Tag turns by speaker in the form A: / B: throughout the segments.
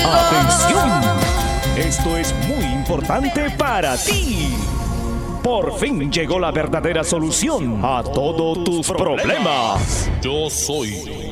A: ¡Atención! Esto es muy importante para ti. Por fin llegó la verdadera solución a todos tus problemas.
B: Yo soy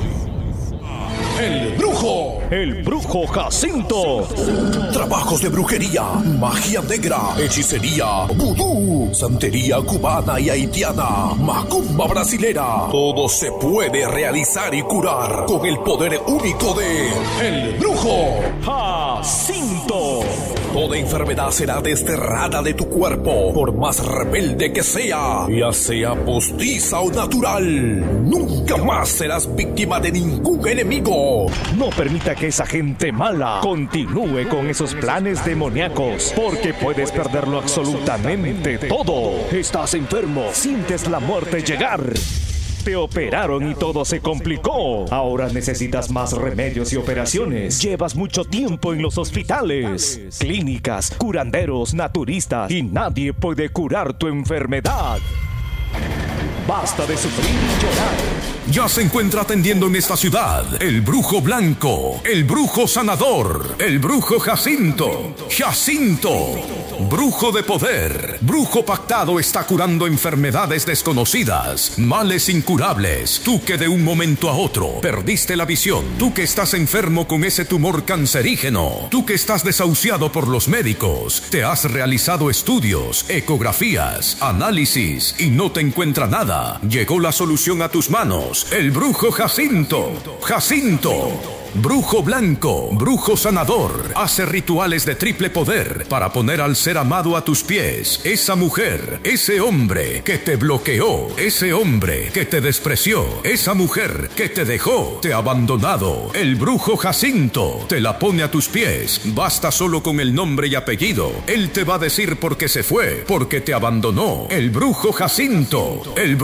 B: el brujo Jacinto.
C: Trabajos de brujería, magia negra, hechicería, vudú, santería cubana y haitiana, macumba brasilera. Todo se puede realizar y curar con el poder único de el brujo
A: Jacinto.
C: Toda enfermedad será desterrada de tu cuerpo, por más rebelde que sea, ya sea postiza o natural. Nunca más serás víctima de ningún enemigo.
A: No permita que esa gente mala continúe con esos planes demoníacos, porque puedes perderlo absolutamente todo. Estás enfermo, sientes la muerte llegar. Te operaron y todo se complicó. Ahora necesitas más remedios y operaciones. Llevas mucho tiempo en los hospitales, clínicas, curanderos, naturistas, y nadie puede curar tu enfermedad. Basta de sufrir y llorar.
C: Ya se encuentra atendiendo en esta ciudad el brujo blanco, el brujo sanador, el brujo Jacinto. Brujo de poder, brujo pactado, está curando enfermedades desconocidas, males incurables. Tú que de un momento a otro perdiste la visión, tú que estás enfermo con ese tumor cancerígeno, tú que estás desahuciado por los médicos, te has realizado estudios, ecografías, análisis y no te encuentra nada. Llegó la solución a tus manos. El brujo Jacinto. Brujo blanco, brujo sanador, hace rituales de triple poder para poner al ser amado a tus pies. Esa mujer, ese hombre que te bloqueó, ese hombre que te despreció, esa mujer que te dejó, te ha abandonado. El brujo Jacinto te la pone a tus pies. Basta solo con el nombre y apellido. Él te va a decir por qué se fue, porque te abandonó. El brujo Jacinto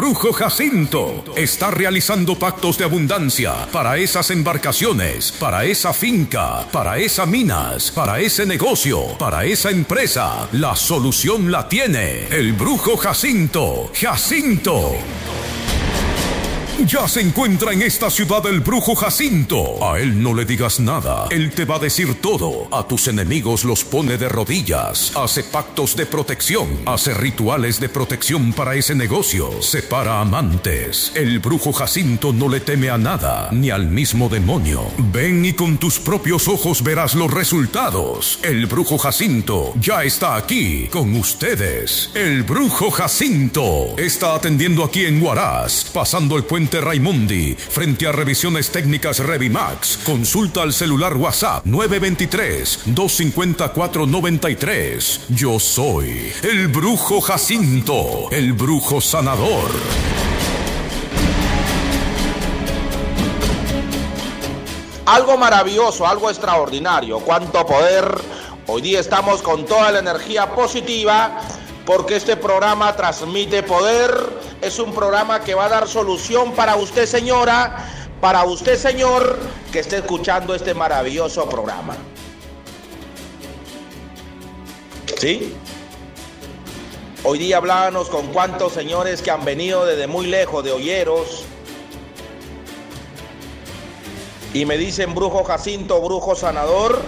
C: está realizando pactos de abundancia para esas embarcaciones, para esa finca, para esas minas, para ese negocio, para esa empresa. La solución la tiene el brujo Jacinto. Ya se encuentra en esta ciudad el brujo Jacinto. A él no le digas nada, él te va a decir todo. A tus enemigos los pone de rodillas, hace pactos de protección, hace rituales de protección para ese negocio, separa amantes. El brujo Jacinto no le teme a nada, ni al mismo demonio. Ven y con tus propios ojos verás los resultados. El brujo Jacinto ya está aquí con ustedes. El brujo Jacinto está atendiendo aquí en Huaraz, pasando el puente Raimundi, frente a Revisiones Técnicas Revimax. Consulta al celular WhatsApp 923-254-93. Yo soy el brujo Jacinto, el brujo sanador.
D: Algo maravilloso, algo extraordinario. Cuánto poder. Hoy día estamos con toda la energía positiva, porque este programa transmite poder. Es un programa que va a dar solución para usted, señora, para usted, señor, que esté escuchando este maravilloso programa. ¿Sí? Hoy día hablábamos con cuántos señores que han venido desde muy lejos, de Olleros, y me dicen: brujo Jacinto, brujo sanador,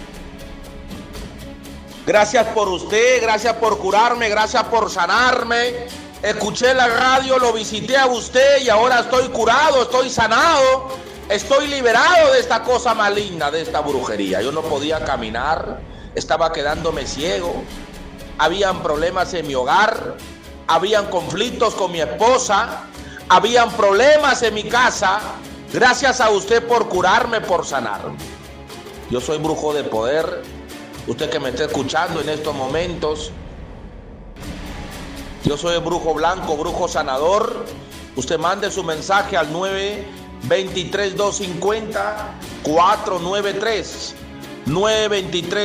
D: gracias por usted, gracias por curarme, gracias por sanarme. Escuché la radio, lo visité a usted y ahora estoy curado, estoy sanado, estoy liberado de esta cosa maligna, de esta brujería. Yo no podía caminar, estaba quedándome ciego, habían problemas en mi hogar, habían conflictos con mi esposa, habían problemas en mi casa. Gracias a usted por curarme, por sanarme. Yo soy brujo de poder. Usted que me está escuchando en estos momentos, yo soy el brujo blanco, brujo sanador. Usted mande su mensaje al 923-250-493. 923